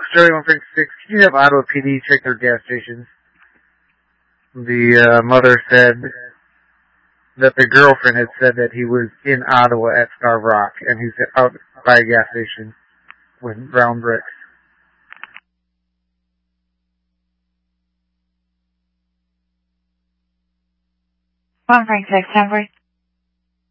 Sterling 156, can you have Ottawa PD check their gas stations? The mother said that the girlfriend had said that he was in Ottawa at Starved Rock, and he's out by a gas station with brown bricks. Frank 6, Temporary.